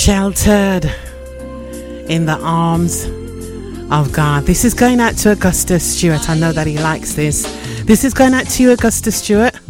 Sheltered in the arms of God. This is going out to Augustus Stewart. I know that he likes this. This is going out to you, Augustus Stewart.